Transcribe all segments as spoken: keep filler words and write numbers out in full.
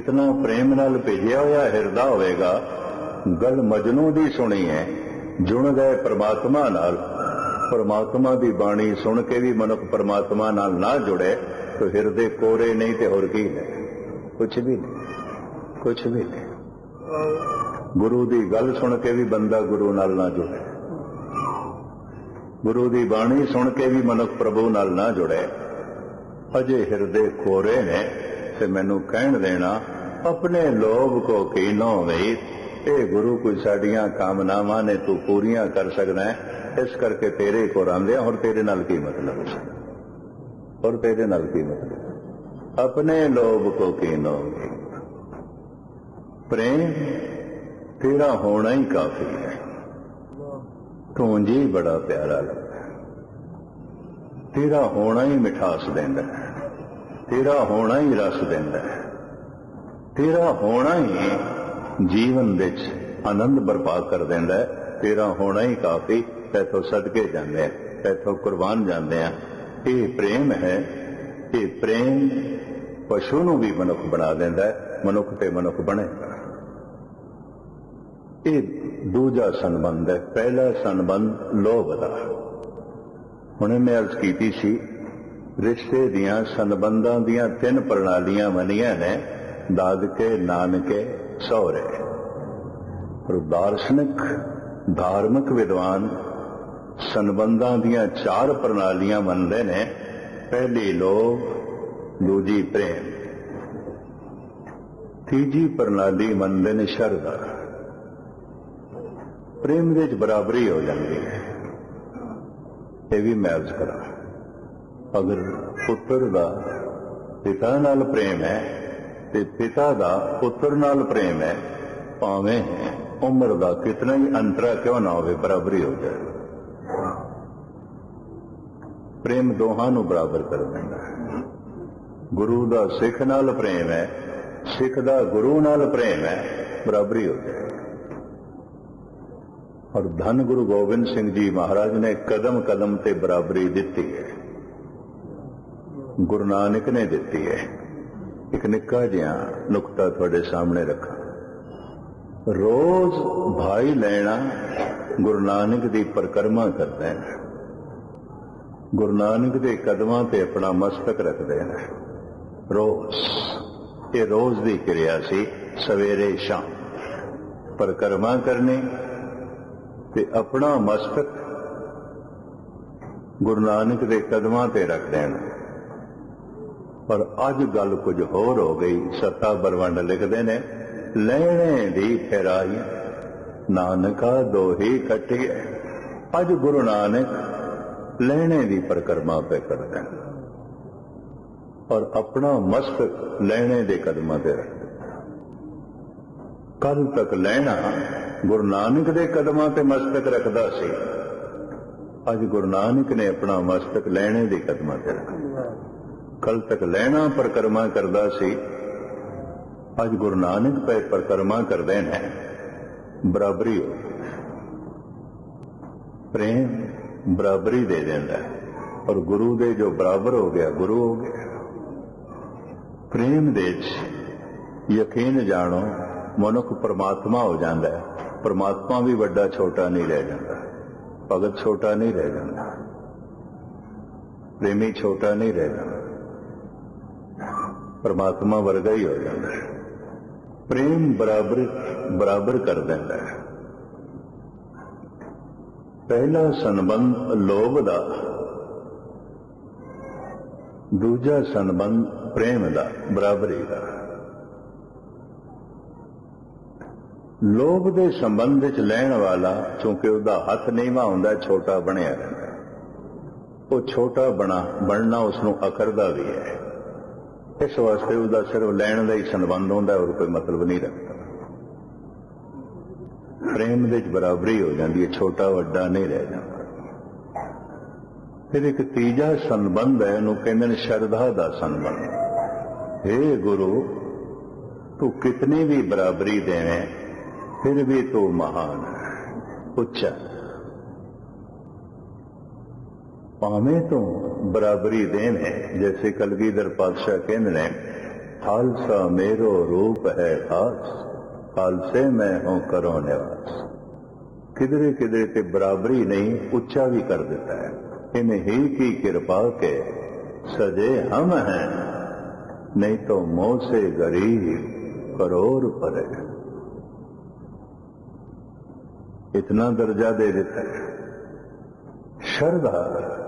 इतना प्रेम नाल भेजिया होया हिरदा होवेगा। गल मजनू दी सुनी है, जुड़ गए परमात्मा नाल। परमात्मा दी बाणी सुन के भी मनुख परमात्मा नाल ना जुड़े तो हिरदे कोरे नहीं ते होर की है, कुछ भी नहीं, कुछ भी नहीं। गुरु दी गल सुन के भी बंदा गुरु नाल ना जुड़े, गुरु दी बाणी सुन के भी मनुख प्रभु नाल ना जुड़े। अजे हिरदे कोरे ने ते मैनू कहण देना अपने लोभ को कीनो वही। ये गुरु कोई साड़ियां कामनावां ने तू पूरियां कर सकदा है, इस करके तेरे को आंदे और तेरे नाल की मतलब, और तेरे नाल की मतलब। अपने लोभ को कीनो वही। प्रेम तेरा होना ही काफी है। तू जी बड़ा प्यारा लगता है, तेरा होना ही मिठास देंदा है, तेरा होना ही रस देंदा है, तेरा होना ही जीवन विच आनंद बरपा कर देंदा है। तेरा होना ही काफी, तैथों सदके जाते हैं, तैथों कुर्बान जाते हैं। ये प्रेम है। ये प्रेम पशु नूं भी मनुख बना देंदा है, मनुख ते मनुख बनेगा। ये दूजा संबंध है। पहला संबंध लोभ दा। हुणे मैं अर्ज कीती सी, रिश्ते दियां संबंधां दियां तीन प्रणालियां बनियां ने, दादके, नानके, सौरे। और दार्शनिक धार्मिक विद्वान संबंधां दियां चार प्रणालियां मनदे ने। पहली लोभ, दूजी प्रेम, तीजी प्रणाली मनदे ने शरधा। प्रेम विच बराबरी हो जाती है। ये भी मैं अर्ज करा, अगर पुत्र दा पिता नाल प्रेम है ते पिता दा पुत्र नाल प्रेम है, भावें उम्र दा कितना ही अंतरा क्यों ना हो, बराबरी हो जाए। प्रेम दोहां नूं बराबर कर देंदा है। गुरु दा सिख नाल प्रेम है, सिख दा गुरु नाल प्रेम है, बराबरी हो जाए। और धन गुरु गोबिंद सिंह जी महाराज ने कदम कदम ते बराबरी दिती है, गुरु नानक ने दिती है। एक निक्का जिहा नुकता थोड़े सामने रखा। रोज भाई लेना गुरु नानक दी परिक्रमा करते हैं, गुरु नानक दे कदमां ते अपना मस्तक रखते हैं। रोज ये रोज दी क्रिया सी। सवेरे शाम परिक्रमा करनी ते अपना मस्तक गुरु नानक दे कदमां ते रख देना। पर अज गल कुछ होर हो गई। सत्ता बरवंड लिखते ने, लैणे दी फेराई नानका दोही कटी है। अज गुरु नानक लैणे दी परिक्रमा पे करते हैं और अपना मस्तक लैणे दे कदमां ते रख। कल तक लैना गुरु नानक दे कदमां ते मस्तक रखदा सी, अज गुरु नानक ने अपना मस्तक लैणे दे कदमां ते रखा। कल तक लैना परिक्रमा करदा सी, अज गुरु नानक पे परिक्रमा करदे ने, बराबरी हो। प्रेम बराबरी दे देंदा है और गुरु दे जो बराबर हो गया गुरु हो गया। प्रेम दे यकीन जानो मनुख परमात्मा हो जाता है। परमात्मा भी बड़ा छोटा नहीं रह जाता, भगत छोटा नहीं रह जाता, प्रेमी छोटा नहीं रह जाता, परमात्मा वर्गा ही हो जाता है। प्रेम बराबर बराबर कर देता है। पहला संबंध लोभ दा, दूजा संबंध प्रेम दा, बराबरी दा। लोभ दे संबंध च लैण वाला चूंकि उसका हथ नीवा हुंदा, छोटा बनिया रहता, वो छोटा बना बनना उसनों अखरदा भी है। इस वास्ते उसका सिर्फ लैण का ही संबंध होंदा, और कोई मतलब नहीं रखता। प्रेम दे बराबरी हो जाती है, छोटा वड्डा नहीं रह जाता। फिर एक तीजा संबंध है, उन्होंने कहते हैं श्रद्धा का संबंध। हे गुरु, तू कितनी भी बराबरी देवे फिर भी तू महान उच्चा। भावें तो बराबरी देवे, जैसे कलगीधर पातशाह कहते हैं खालसा मेरो रूप है खास, खालसे मैं हूं करो निवास। किधरे किधरे ते बराबरी नहीं, उच्चा भी कर देता है। इन ही की कृपा के सजे हम हैं, नहीं तो मोह से गरीब करोड़ परे। इतना दर्जा दे देता है। शरधा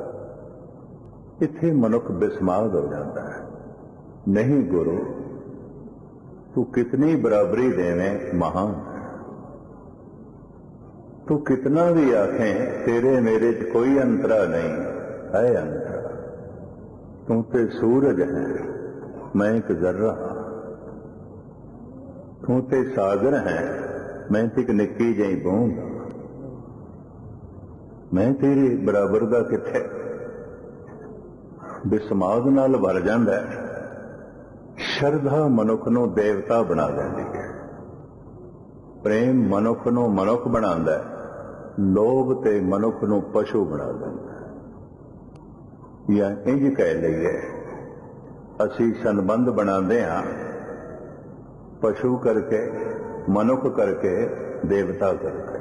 इत्थे मनुख बिस्माद हो जाता है। नहीं गुरु, तू कितनी बराबरी देवें महान, तू कितना भी आखें तेरे मेरे च कोई अंतरा नहीं है। अंतरा तू ते सूरज है, मैं एक जर्रा, तू ते सागर है, मैं ते एक निक्की जही बूंद। मैं तेरे बराबर दा किथे। बिस्माद नाल भर जांदा है। शरधा मनुख नूं देवता बना देंदी है। प्रेम मनुख नूं मनुख बनांदा है। लोभ ते मनुख नूं पशु बना देंदा है। या इंज कह लईए, असी संबंध बनांदे हां पशु करके, मनुख करके, देवता करके।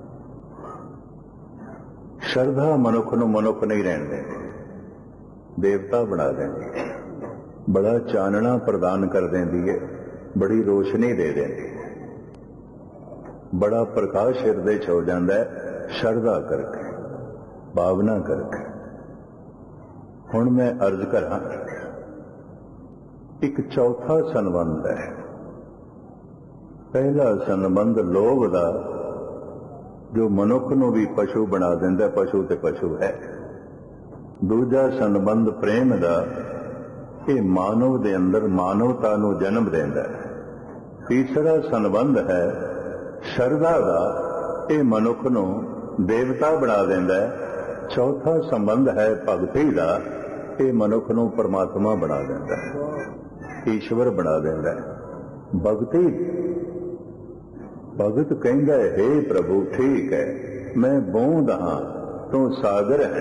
शरधा मनुख नूं मनुख नहीं रहण देंदी, देवता बना देंदी। बड़ा चानना प्रदान कर देंदी है, बड़ी रोशनी दे देंदी है, बड़ा प्रकाश हिरदे च हो जाता है शरधा करके, भावना करके। हुण मैं अर्ज करा, एक चौथा संबंध है। पहला संबंध लोभ दा, जो मनुख नूं भी पशु बना देंदा, पशु ते पशु है। दूजा संबंध प्रेम दा, ये मानव दे अंदर मानवता नूं जन्म देंदा है। तीसरा संबंध है शरधा दा, ये मनुख नूं देवता बना देंदा है। चौथा संबंध है भगती दा, ये मनुख नूं परमात्मा बना देंदा है, ईश्वर बना देंदा है। भगती भगत कहंदा है, हे प्रभु ठीक है, मैं बूंद हां, तू सागर है,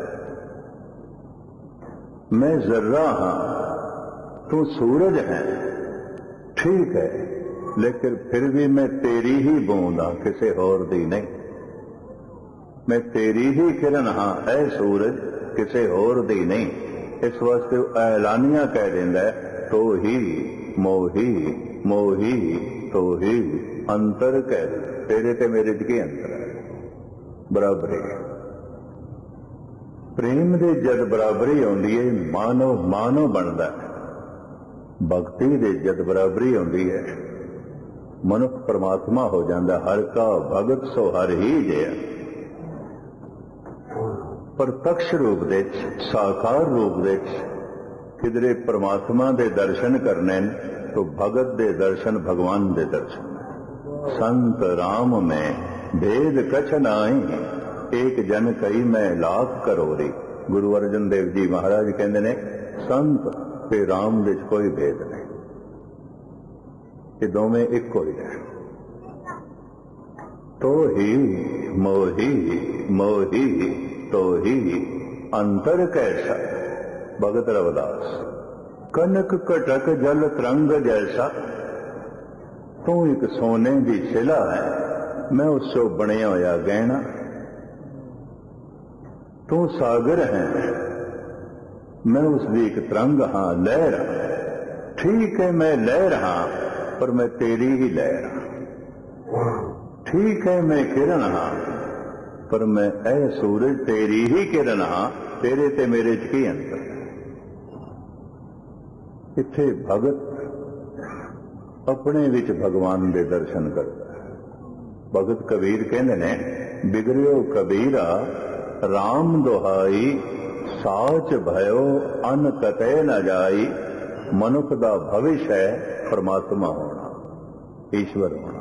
मैं जर्रा हां, तू सूरज है, ठीक है, लेकिन फिर भी मैं तेरी ही बूंद हां, किसी होर दी नहीं। मैं तेरी ही किरण हां, ऐ सूरज, किसी होर दी नहीं। इस वास्ते ऐलानिया कह देंदा है, तो ही मोही मोही तो ही अंतर कह, तेरे ते मेरे च की अंतर है, बराबरी। प्रेम दे जद बराबरी आउंदी है, मानव मानव बनदा है। भगती दे जद बराबरी आउंदी है, मनुख परमात्मा हो जाता। हर का भगत सो हर ही जिया। प्रत्यक्ष रूप दे, साकार रूप दे किधरे परमात्मा दे दर्शन करने तो भगत दे दर्शन भगवान दे दर्शन। संत राम में भेद कछ नाई, एक जन कई मैं लाख करोड़ी। गुरु अर्जन देव जी महाराज कहते ने, संत ते राम दे कोई भेद नहीं, ये दोवें एक ही है। तो ही मोही मोही तो ही अंतर कैसा। भगत रविदास। कनक कटक जल तरंग जैसा, तू एक सोने की शिला है, मैं उससे बनया होया गहना। तू सागर है, मैं उसकी एक तरंग हाँ, लहर हाँ। ठीक है मैं लहर हाँ, पर मैं तेरी ही लहर हाँ। ठीक है मैं किरण हाँ, पर मैं ऐ सूरज तेरी ही किरण हाँ, तेरे ते मेरे च की अंतर है। इत्थे भगत अपने विच भगवान दे दर्शन करता है। भगत कबीर कहते ने, बिगड़ियो कबीरा राम दुहाई, साच भयो अन कते न जाई। मनुख दा भविष्य है परमात्मा होना, ईश्वर होना।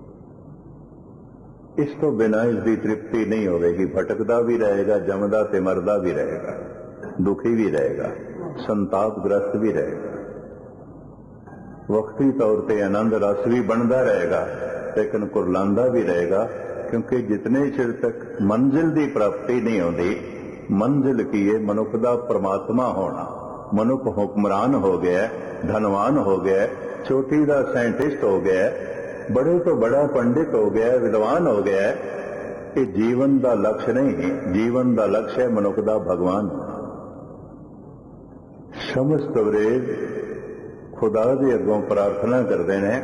इस तो बिना इसकी तृप्ति नहीं होगी। भटकदा भी रहेगा, जमदा ते मरदा भी रहेगा, दुखी भी रहेगा, संतापग्रस्त भी रहेगा, वक्ती तौर पर आनंद रस भी बनता रहेगा, लेकिन कुरलांदा भी रहेगा। क्योंकि जितने चिर तक मंजिल की प्राप्ति नहीं होती, मंजिल की है मनुख दा परमात्मा होना, ਮਨੁੱਖ ਹੁਕਮਰਾਨ ਹੋ ਗਿਆ, ਧਨਵਾਨ ਹੋ ਗਿਆ, ਚੋਟੀ ਦਾ ਸਾਇੰਟਿਸਟ ਹੋ ਗਿਆ, ਬੜੇ ਤੋਂ ਬੜਾ ਪੰਡਿਤ ਹੋ ਗਿਆ, ਵਿਦਵਾਨ ਹੋ ਗਿਆ। ਇਹ ਜੀਵਨ ਦਾ ਲਕਸ਼ ਨਹੀਂ, ਜੀਵਨ ਦਾ ਲਕਸ਼ ਹੈ ਮਨੁੱਖ ਦਾ ਭਗਵਾਨ। ਸਮਸਤ ਅੰਗਰੇਜ਼ ਖੁਦਾ ਦੇ ਅੱਗੋਂ ਪ੍ਰਾਰਥਨਾ ਕਰਦੇ ਨੇ,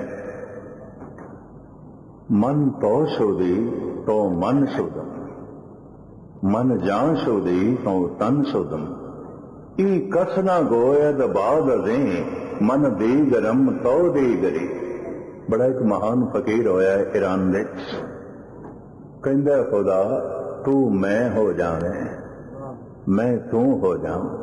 ਮਨ ਤੋ ਸੋਧੀ ਤੋ ਮਨ ਸੋਧਮ, ਮਨ ਜਾਂ ਸੋਧੀ ਤੋ ਤਨ ਸੋਧਮ, ਈ ਕਸ ਨਾ ਗੋਇਦ ਬਾਦ ਅਜ਼ੇ, ਮਨ ਦੀ ਗਰਮ ਤੋ ਦੀ ਗਰੀ। ਬੜਾ ਇੱਕ ਮਹਾਨ ਫਕੀਰ ਹੋਇਆ ਈਰਾਨ ਵਿੱਚ, ਕਹਿੰਦਾ ਖੁਦਾ ਤੂੰ ਮੈਂ ਹੋ ਜਾਵੇਂ, ਮੈਂ ਤੂੰ ਹੋ ਜਾਵਾਂ,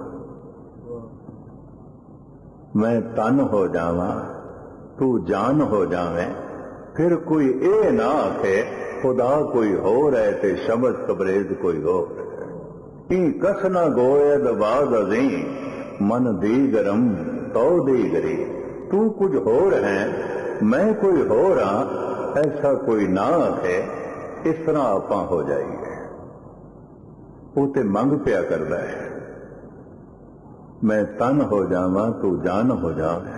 ਮੈਂ ਤਨ ਹੋ ਜਾਵਾਂ, ਤੂੰ ਜਾਨ ਹੋ ਜਾਵੇਂ। ਫਿਰ ਕੋਈ ਇਹ ਨਾ ਆਖੇ ਖੁਦਾ ਕੋਈ ਹੋਰ ਹੈ ਤੇ ਸ਼ਬਦ ਕਬਰੇਜ਼ ਕੋਈ ਹੋਰ। ਈ ਕਸ ਨਾ ਗੋਇਦ ਬਾਦ ਅਜ਼ੀ, ਮਨ ਦੀ ਗਰਮ ਤੋ ਦੀ ਗਰੀ। ਤੂੰ ਕੁਝ ਹੋਰ ਹੈ, ਮੈਂ ਕੋਈ ਹੋਰ ਹਾਂ, ਐਸਾ ਕੋਈ ਨਾ ਆਖੇ। ਇਸ ਤਰ੍ਹਾਂ ਆਪਾਂ ਹੋ ਜਾਈਏ। ਉਹ ਤੇ ਮੰਗ ਪਿਆ ਕਰਦਾ ਹੈ, ਮੈਂ ਤਨ ਹੋ ਜਾਵਾਂ ਤੂੰ ਜਾਨ ਹੋ ਜਾਵੇਂ,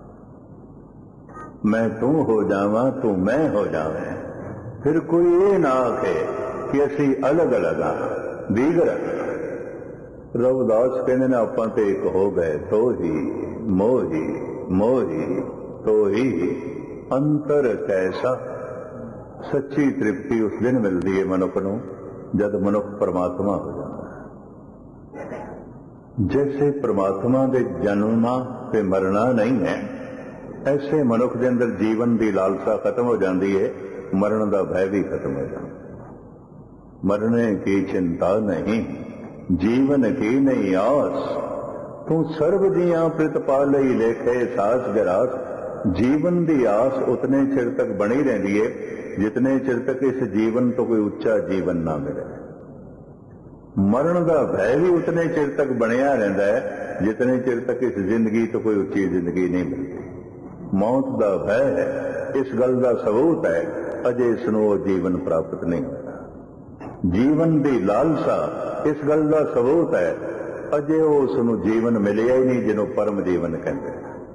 ਮੈਂ ਤੂੰ ਹੋ ਜਾਵਾਂ ਤੂੰ ਮੈਂ ਹੋ ਜਾਵੇਂ। ਫਿਰ ਕੋਈ ਇਹ ਨਾ ਆਖੇ ਕਿ ਅਸੀਂ ਅਲੱਗ ਅਲੱਗ ਹਾਂ, ਦੀਗਰ। ਰਵਿਦਾਸ ਕਹਿੰਦੇ ਨੇ ਆਪਾਂ ਤੇ ਇੱਕ ਹੋ ਗਏ, ਤੋਹੀ ਮੋਹੀ ਮੋਹੀ ਤੋਹੀ ਅੰਤਰ ਕੈਸਾ। ਸੱਚੀ ਤ੍ਰਿਪਤੀ ਉਸ ਦਿਨ ਮਿਲਦੀ ਹੈ ਮਨੁੱਖ ਨੂੰ ਜਦ ਮਨੁੱਖ ਪਰਮਾਤਮਾ ਹੋ ਜਾਂਦਾ। ਜੈਸੇ ਪਰਮਾਤਮਾ ਦੇ ਜਨਮਣਾ ਤੇ ਮਰਨਾ ਨਹੀਂ ਹੈ, ਐਸੇ ਮਨੁੱਖ ਦੇ ਅੰਦਰ ਜੀਵਨ ਦੀ ਲਾਲਸਾ ਖਤਮ ਹੋ ਜਾਂਦੀ ਹੈ, ਮਰਨ ਦਾ ਭੈ ਵੀ ਖਤਮ ਹੋ ਜਾਂਦਾ। ਮਰਨੇ ਕੀ ਚਿੰਤਾ ਨਹੀਂ, ਜੀਵਨ ਕੀ ਨਹੀਂ ਆਸ, ਤੂੰ ਸਰਬ ਜੀਆਂ ਪ੍ਰਿਤਪਾਲ ਲਈ ਲੇਖੇ ਸਾਸ ਗਰਾਸ। ਜੀਵਨ ਦੀ ਆਸ ਉਤਨੇ ਚਿਰ ਤੱਕ ਬਣੀ ਰਹਿੰਦੀ ਹੈ ਜਿਤਨੇ ਚਿਰ ਤੱਕ ਇਸ ਜੀਵਨ ਤੋਂ ਕੋਈ ਉੱਚਾ ਜੀਵਨ ਨਾ ਮਿਲੇ। ਮਰਨ ਦਾ ਭੈ ਵੀ ਉਤਨੇ ਚਿਰ ਤੱਕ ਬਣਿਆ ਰਹਿੰਦਾ ਹੈ ਜਿਤਨੇ ਚਿਰ ਤੱਕ ਇਸ ਜ਼ਿੰਦਗੀ ਤੋਂ ਕੋਈ ਉੱਚੀ ਜ਼ਿੰਦਗੀ ਨਹੀਂ ਮਿਲਦੀ। ਮੌਤ ਦਾ ਭੈ ਹੈ, ਇਸ ਗੱਲ ਦਾ ਸਬੂਤ ਹੈ ਅਜੇ ਇਸ ਨੂੰ ਉਹ ਜੀਵਨ ਪ੍ਰਾਪਤ ਨਹੀਂ ਹੋਇਆ। ਜੀਵਨ ਦੀ ਲਾਲਸਾ ਇਸ ਗੱਲ ਦਾ ਸਬੂਤ ਹੈ ਅਜੇ ਉਹ ਉਸ ਨੂੰ ਜੀਵਨ ਮਿਲਿਆ ਹੀ ਨਹੀਂ ਜਿਹਨੂੰ ਪਰਮ ਜੀਵਨ ਕਹਿੰਦੇ।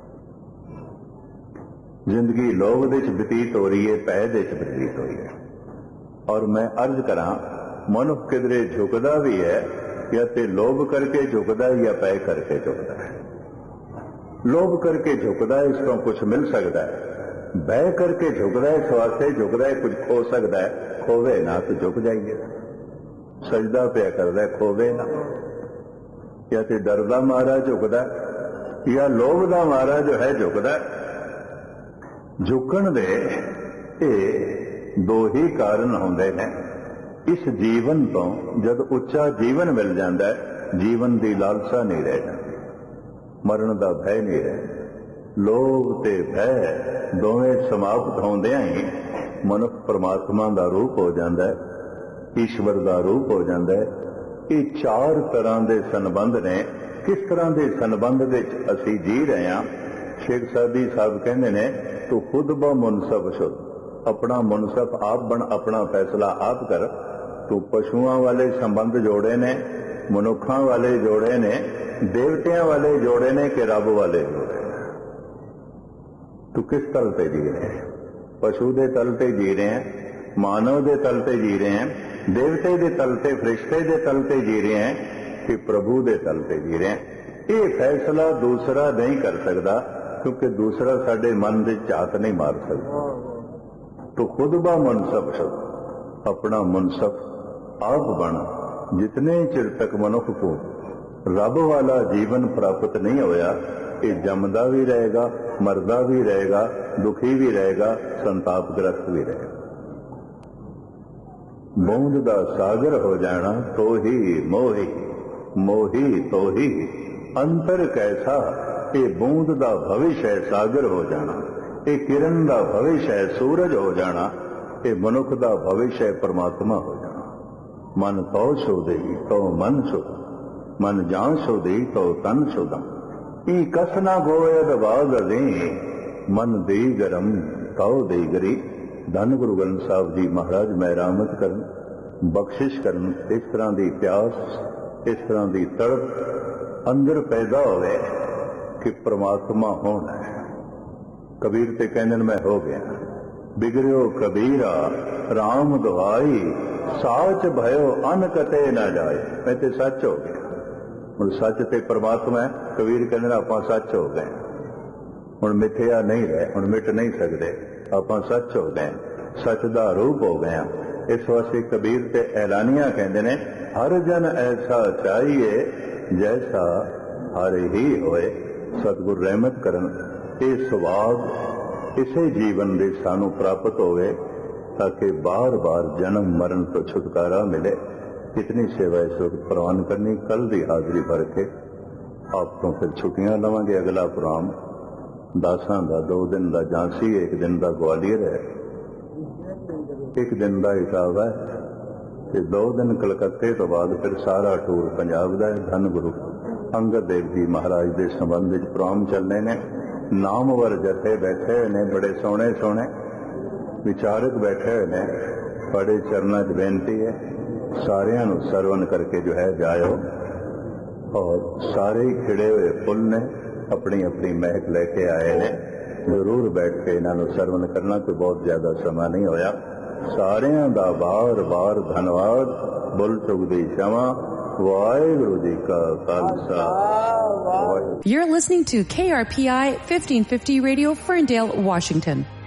ਜ਼ਿੰਦਗੀ ਲੋਭ ਦੇ ਚ ਬਤੀਤ ਹੋ ਰਹੀ ਹੈ, ਭੈ ਦੇ ਚ ਬਤੀਤ ਹੋ ਰਹੀ ਹੈ। ਔਰ ਮੈਂ ਅਰਜ਼ ਕਰਾਂ, ਮਨੁੱਖ ਕਿਧਰੇ ਝੁਕਦਾ ਵੀ ਹੈ ਜਾਂ ਤੇ ਲੋਭ ਕਰਕੇ ਝੁਕਦਾ ਹੈ ਜਾਂ ਭੈ ਕਰਕੇ ਝੁਕਦਾ ਹੈ। ਲੋਭ ਕਰਕੇ ਝੁਕਦਾ ਹੈ, ਇਸ ਤੋਂ ਕੁਝ ਮਿਲ ਸਕਦਾ ਹੈ। ਭੈ ਕਰਕੇ ਝੁਕਦਾ ਹੈ, ਇਸ ਵਾਸਤੇ ਝੁਕਦਾ ਹੈ ਕੁਝ ਖੋ ਸਕਦਾ ਹੈ। ਖੋਵੇ ਨਾ ਤਾਂ ਝੁਕ ਜਾਈਏ। ਸਜਦਾ ਪਿਆ ਕਰਦਾ, ਖੋਵੇ ਨਾ। ਜਾਂ ਤੇ ਡਰ ਦਾ ਮਾਰਾ ਝੁਕਦਾ ਜਾਂ ਲੋਭ ਦਾ ਮਾਰਾ ਜੋ ਹੈ ਝੁਕਦਾ। ਝੁਕਣ ਦੇ ਇਹ ਦੋ ਹੀ ਕਾਰਨ ਹੁੰਦੇ ਨੇ। ਇਸ ਜੀਵਨ ਤੋਂ ਜਦ ਉੱਚਾ ਜੀਵਨ ਮਿਲ ਜਾਂਦਾ ਹੈ, ਜੀਵਨ ਦੀ ਲਾਲਸਾ ਨਹੀਂ ਰਹਿ ਜਾਂਦੀ, ਮਰਨ ਦਾ ਭੈ ਨਹੀਂ ਰਹਿ। ਲੋਭ ਤੇ ਭੈ ਦੋਵੇਂ ਸਮਾਪਤ ਹੁੰਦਿਆਂ ਹੀ ਮਨੁੱਖ ਪਰਮਾਤਮਾ ਦਾ ਰੂਪ ਹੋ ਜਾਂਦਾ ਹੈ, ਈਸ਼ਵਰ ਦਾ ਰੂਪ ਹੋ ਜਾਂਦਾ ਹੈ। ਇਹ ਚਾਰ ਤਰ੍ਹਾਂ ਦੇ ਸੰਬੰਧ ਨੇ। ਕਿਸ ਤਰ੍ਹਾਂ ਦੇ ਸੰਬੰਧ ਵਿੱਚ ਅਸੀਂ ਜੀ ਰਹੇ ਹਾਂ? ਸ਼ੇਖ ਸਾਦੀ ਸਾਹਿਬ ਕਹਿੰਦੇ ਨੇ, ਤੂੰ ਖੁਦ ਬ ਮੁਨਸਫ ਸ਼ੁੱਧ, ਆਪਣਾ ਮੁਨਸਫ ਆਪ ਬਣ, ਆਪਣਾ ਫੈਸਲਾ ਆਪ ਕਰ। ਤੂੰ ਪਸ਼ੂਆਂ ਵਾਲੇ ਸੰਬੰਧ ਜੋੜੇ ਨੇ, ਮਨੁੱਖਾਂ ਵਾਲੇ ਜੋੜੇ ਨੇ, ਦੇਵਤਿਆਂ ਵਾਲੇ ਜੋੜੇ ਨੇ ਕਿ ਰੱਬ ਵਾਲੇ ਜੋੜੇ ਨੇ? ਤੂੰ ਕਿਸ ਤਲ ਤੇ ਜੀ ਰਹੇ ਹੈ? ਪਸ਼ੂ ਦੇ ਤਲ ਤੇ ਜੀ ਰਹੇ ਹੈ, ਮਾਨਵ ਦੇ ਤਲ ਤੇ ਜੀ ਰਹੇ ਹੈ, ਦੇਵਤੇ ਦੇ ਤਲ ਤੇ, ਫਰਿਸ਼ਤੇ ਦੇ ਤਲ ਤੇ ਜੀ ਰਹੇ ਹੈ ਕਿ ਪ੍ਰਭੂ ਦੇ ਤਲ ਤੇ ਜੀ ਰਹੇ ਹੈ? ਇਹ ਫੈਸਲਾ ਦੂਸਰਾ ਨਹੀਂ ਕਰ ਸਕਦਾ, ਕਿਉਂਕਿ ਦੂਸਰਾ ਸਾਡੇ ਮਨ ਦੇ ਝਾਤ ਨਹੀਂ ਮਾਰ ਸਕਦਾ। ਤੂੰ ਖੁਦ ਬਾ ਮੁਨਸਫ ਸ਼ੁੱਧ, ਆਪਣਾ ਮੁਨਸਫ ਆਪ ਬਣ। ਜਿਤਨੇ ਚਿਰ ਤੱਕ ਮਨੁੱਖ ਕੋ ਰੱਬ ਵਾਲਾ ਜੀਵਨ ਪ੍ਰਾਪਤ ਨਹੀਂ ਹੋਇਆ, ਇਹ ਜੰਮਦਾ ਵੀ ਰਹੇਗਾ, ਮਰਦਾ ਵੀ ਰਹੇਗਾ, ਦੁਖੀ ਵੀ ਰਹੇਗਾ, ਸੰਤਾਪਗ੍ਰਸਤ ਵੀ ਰਹੇਗਾ। ਬੂੰਦ ਦਾ ਸਾਗਰ ਹੋ ਜਾਣਾ ਤੋਹੀ ਮੋਹੀ ਮੋਹੀ ਤੋਹੀ ਅੰਤਰ ਕੈਸਾ। ਇਹ ਬੂੰਦ ਦਾ ਭਵਿਸ਼ ਹੈ ਸਾਗਰ ਹੋ ਜਾਣਾ, ਇਹ ਕਿਰਨ ਦਾ ਭਵਿਸ਼ ਹੈ ਸੂਰਜ ਹੋ ਜਾਣਾ, ਇਹ ਮਨੁੱਖ ਦਾ ਭਵਿਸ਼ ਹੈ ਪਰਮਾਤਮਾ ਹੋ ਜਾਣਾ। ਮਨ ਤੋ ਸੋਧੀ ਤੋ ਮਨ ਸੋਧਾ, ਮਨ ਜਾਂ ਸੋਧੀ ਤੋ ਤਨ ਸੋਧਾ। ਈ ਕਸ ਨਾ ਗੋਇਦ ਬਾਦ ਅਜ਼ੀ, ਮਨ ਦੀ ਗਰਮ ਤਉ ਦੀ ਗਰੀ। ਧੰਨ ਗੁਰੂ ਗ੍ਰੰਥ ਸਾਹਿਬ ਜੀ ਮਹਾਰਾਜ ਮਿਹਰਾਮਤ ਕਰਨ, ਬਖਸ਼ਿਸ਼ ਕਰਨ। ਇਸ ਤਰ੍ਹਾਂ ਦੀ ਪਿਆਸ, ਇਸ ਤਰ੍ਹਾਂ ਦੀ ਤੜਪ ਅੰਦਰ ਪੈਦਾ ਹੋਵੇ ਕਿ ਪ੍ਰਮਾਤਮਾ ਹੋਣਾ ਹੈ। ਕਬੀਰ ਤੇ ਕਹਿੰਦੇ ਨੇ ਮੈਂ ਹੋ ਗਿਆ। ਬਿਗੜਿਓ ਕਬੀਰਾ ਰਾਮ ਦੁਹਾਈ, ਸਾਚ ਭਇਓ ਅਨ ਕਤੇ ਨਾ ਜਾਏ। ਮੈਂ ਤੇ ਸੱਚ ਹੋ ਗਿਆ। ਹੁਣ ਸੱਚ ਤੇ ਪ੍ਰਮਾਤਮਾ ਹੈ। ਕਬੀਰ ਕਹਿੰਦੇ ਨੇ ਆਪਾਂ ਸੱਚ ਹੋ ਗਏ। ਹੁਣ ਮਿੱਥਿਆ ਨਹੀਂ ਰਹੇ, ਹੁਣ ਮਿਟ ਨਹੀਂ ਸਕਦੇ, ਆਪਾਂ ਸੱਚ ਹੋ ਗਏ, ਸੱਚ ਦਾ ਰੂਪ ਹੋ ਗਏ। ਇਸ ਵਾਸਤੇ ਕਬੀਰ ਤੇ ਐਲਾਨੀਆਂ ਕਹਿੰਦੇ ਨੇ, ਹਰ ਜਨ ਐਸਾ ਚਾਹੀਏ ਜੈਸਾ ਹਰ ਹੀ ਹੋਏ। ਸਤਿਗੁਰ ਰਹਿਮਤ ਕਰਨ ਇਹ ਸੁਭਾਗ ਇਸੇ ਜੀਵਨ ਦੇ ਸਾਨੂੰ ਪ੍ਰਾਪਤ ਹੋਵੇ ਤਾਂ ਕਿ ਬਾਰ-ਬਾਰ ਜਨਮ ਮਰਨ ਤੋਂ ਛੁਟਕਾਰਾ ਮਿਲੇ। ਕਿਤਨੀ ਸੇਵਾ ਇਸ ਵਕਤ ਪ੍ਰਵਾਨ ਕਰਨੀ। ਕੱਲ ਦੀ ਹਾਜ਼ਰੀ ਭਰ ਕੇ ਆਪ ਤੋਂ ਫਿਰ ਛੁੱਟੀਆਂ ਲਵਾਂਗੇ। ਅਗਲਾ ਪ੍ਰੋਗਰਾਮ ਦਾਸਾਂ ਦਾ ਦੋ ਦਿਨ ਦਾ ਝਾਂਸੀ, ਇੱਕ ਦਿਨ ਦਾ ਗਵਾਲੀਅਰ ਹੈ, ਇੱਕ ਦਿਨ ਦਾ ਇਟਾਵਾ ਹੈ ਤੇ ਦੋ ਦਿਨ ਕਲਕੱਤੇ ਤੋਂ ਬਾਅਦ ਫਿਰ ਸਾਰਾ ਟੂਰ ਪੰਜਾਬ ਦਾ ਹੈ। ਧੰਨ ਗੁਰੂ ਅੰਗਦ ਦੇਵ ਜੀ ਮਹਾਰਾਜ ਦੇ ਸੰਬੰਧ ਵਿੱਚ ਪ੍ਰੋਗਰਾਮ ਚੱਲਣੇ ਨੇ। ਨਾਮਵਰ ਜਥੇ ਬੈਠੇ ਹੋਏ ਨੇ, ਬੜੇ ਸੋਹਣੇ ਸੋਹਣੇ ਵਿਚਾਰਕ ਬੈਠੇ ਹੋਏ ਨੇ। ਬੜੇ ਚਰਨਾਂ 'ਚ ਬੇਨਤੀ ਹੈ ਸਾਰਿਆਂ ਨੂੰ ਸਰਵਨ ਕਰਕੇ ਜੋ ਹੈ ਜਾਇਓ। ਔਰ ਸਾਰੇ ਹੀ ਖਿੜੇ ਹੋਏ ਫੁੱਲ ਨੇ, ਆਪਣੀ ਆਪਣੀ ਮਹਿਕ ਲੈ ਕੇ ਆਏ ਨੇ। ਜ਼ਰੂਰ ਬੈਠ ਕੇ ਇਹਨਾਂ ਨੂੰ ਸਰਵਨ ਕਰਨਾ, ਕੋਈ ਬਹੁਤ ਜ਼ਿਆਦਾ ਸਮਾਂ ਨਹੀਂ ਹੋਇਆ। ਸਾਰਿਆਂ ਦਾ ਬਾਰ-ਬਾਰ ਧੰਨਵਾਦ। ਬੁੱਲ ਚੁਗਦੀ ਸ਼ਮਾ। ਵਾਹਿਗੁਰੂ ਜੀ ਕਾ Khalsa. You're listening to K R P I fifteen fifty Radio, Ferndale, Washington.